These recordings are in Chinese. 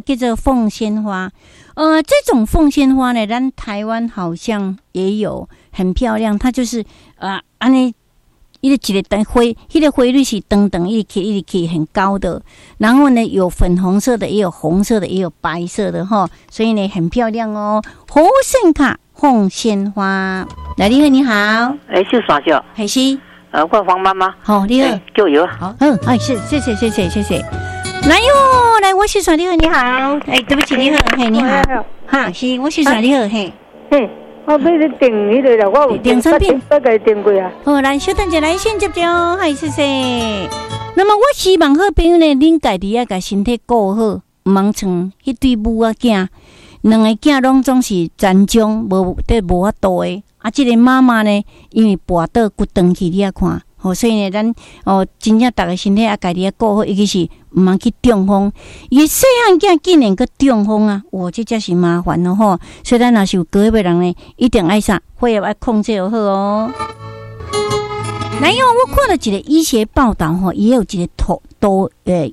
叫做凤仙花。这种凤仙花呢，咱台湾好像也有，很漂亮。它就是安尼，一个灯灰，那个灰率是等等一直起很高的。然后呢，有粉红色的，也有红色的，也有白色的哈，所以呢很漂亮哦。好胜卡凤仙花，来，你好，你好， 是啥叫？ 还是我黄妈妈。 好，你好， 就有。 好，是，谢谢。来哟，来，我是耍你好，你好，对不起，你好，嘿，你好，哈，是，我是耍你好，嘿， 我要你订迄个啦，我有订产品，不该订过啊。 好，来，稍等一下，来先接着，嗨，谢谢。那么我希望好朋友呢，恁家己要把身体顾好，唔茫像迄对母仔囝，两个囝拢总是残障，无法度的。这个妈妈呢，因为跋倒骨断去，你啊看。所以呢，咱真正大家身体啊，家己要顾好，尤其是唔通去中风。伊细汉囝竟然去中风啊，这才是麻烦咯吼。所以咱若是有高血压人呢，一定爱啥，血压要控制好哦。来哟，我看了一个医学报道吼，也有一个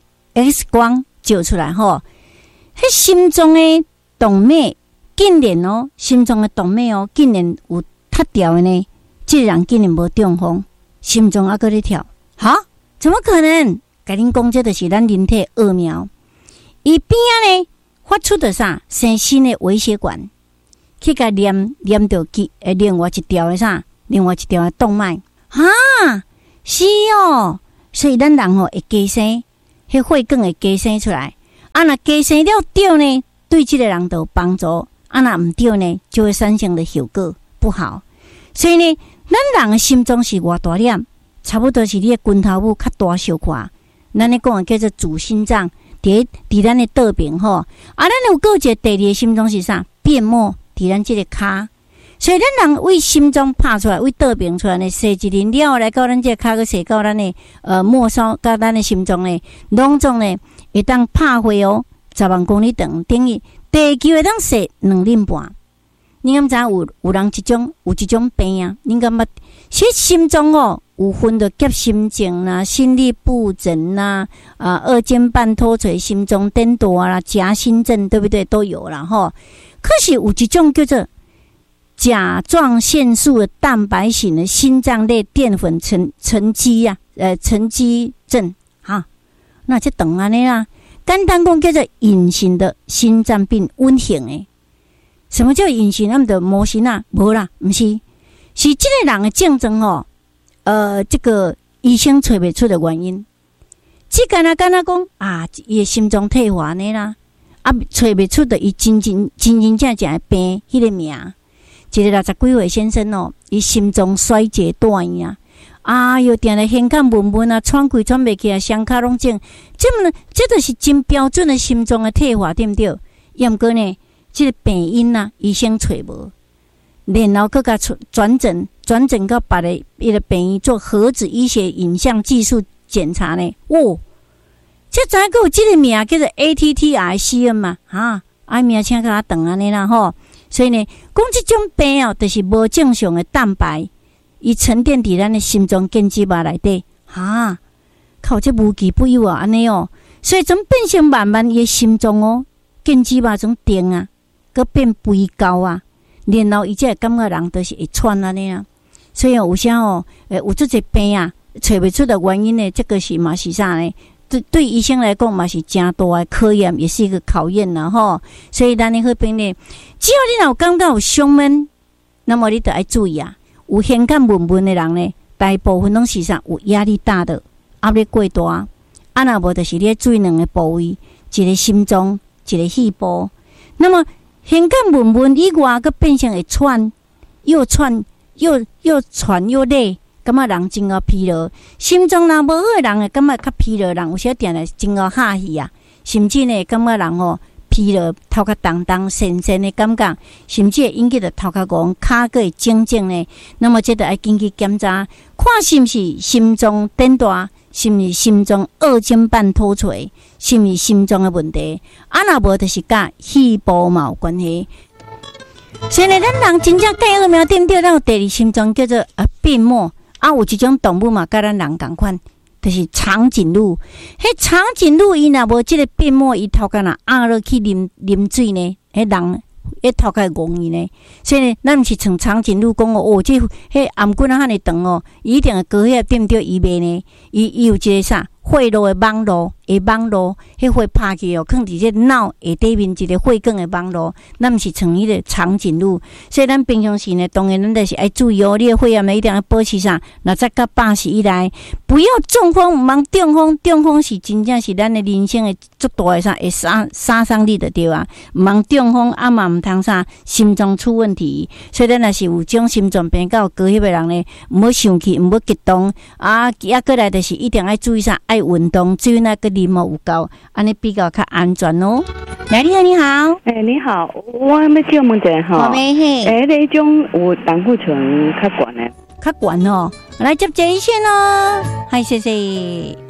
X 光照出来吼，迄心脏的动脉竟然心脏的动脉竟然有塌掉的呢，这个人竟然无中风。心脏还搁咧跳，怎么可能？甲恁讲，这就是咱人体奥妙。伊边仔呢发出的啥生新的微血管，去甲连到另外一条的啥，另外一条的动脉。是哦，所以咱人会加生，迄血管会加生出来。若加生了对呢，对这个人就有帮助；若唔对呢，就会产生的效果不好。所以呢。咱人的心脏是偌大粒，差不多是你的拳头母较大小块。咱咧讲的叫做主心脏，伫咱的倒边吼。咱有个一个第二个心脏是啥？变膜伫咱这个骹。所以咱人为心脏拍出来，为倒边出来呢，射一年了来到咱这个骹，去射到咱的末梢，到咱的心脏呢，拢总呢会当拍回10万公里长，等于地球会当射2年半。你敢知有人有一种病啊？你敢捌？其实心脏有分的急心症啦、心律不整啦、二尖瓣脱垂、心脏颠倒啦、夹心症，对不对？都有啦吼。可是有一种叫做甲状腺素的蛋白型的心脏类淀粉沉积症那这等安尼啦。简单讲叫做隐形的心脏病，温型的。什么叫隐形？他们的模型啊，无啦，不是，是这个人的症状这个医生找不出的原因。只敢若讲伊的心脏退化呢啦，找不出的伊真正的病，迄个名。一个60几岁先生伊心脏衰竭断又定来胸腔闷啊，喘气喘袂起来，双脚拢肿，这就是真标准的心脏的退化，对不对？也毋过呢。这个病因医生找无，然后佮甲转诊到别个一个病院做核子医学影像技术检查呢。这知影有这个名叫做 ATTRCM 嘛？名请甲长安尼啦吼。所以呢，讲这种病就是无正常的蛋白，伊沉淀伫咱的心脏根枝脉内底。靠，这无奇不有安尼所以从变成慢慢伊的心脏根枝脉种定佮变肥高然后伊才会感觉人就是会喘安尼所以有啥有这个病找不出的原因呢？这个是嘛是啥呢？对医生来讲嘛是真大的考验，也是一个考验啦吼。所以咱的好朋友呢，只要你若有感觉有胸闷，那么你就要注意有胸腔闷的人呢，大部分拢是啥？有压力大的，压力过大。若无就是你要注意两个部位，一个心脏，一个肺部。那么胸腔闷以外，佮变成会喘，又喘又累，感觉人真疲劳。心脏若无好的人，感觉较疲劳，人有时定来真哈气甚至呢，感觉人疲劳，头壳重神的感觉，甚至会引起的头壳戆，骹个会肿呢。那么这就要紧去检查，看是毋是心脏颠大，是毋是心脏二尖瓣脱垂，是毋是心脏的问题。若无就是甲肺部嘛有关系。所以呢，咱人真正盖疫苗对不对？咱有第二心脏叫做病膜有一种动物嘛，甲咱人同款， 就是长颈鹿。迄长颈鹿伊若无即个变膜，伊头壳若压落去啉水呢，迄人迄头壳戆伊呢。所以呢，咱毋是像长颈鹿讲哦，即迄颔骨啊，遐尼长哦，伊一定会高遐对毋对？伊袂呢，伊有一个啥血路的网路，迄血拍去哦，放伫这脑下底面一个血管的网路，咱毋是像迄个长颈鹿。所以咱平常时呢，当然咱就是爱注意哦，你的血压呢一定要保持啥，60到80以内，不要中风，毋通中风。中风是真正是咱的人生的足大的啥会杀伤力的对啊，毋通中风啊嘛毋通啥心脏出问题。所以咱若是有种心脏病到高血压的人呢，毋好生气，毋好激动啊，过来就是一定要注意啥。爱运动，至于那个啉有够，安尼比较较安全哦。来，你好，你好， 你好，我要请问一下哈，那种有胆固醇较悬的， 较悬哦，来接一线哦，嗨，谢谢。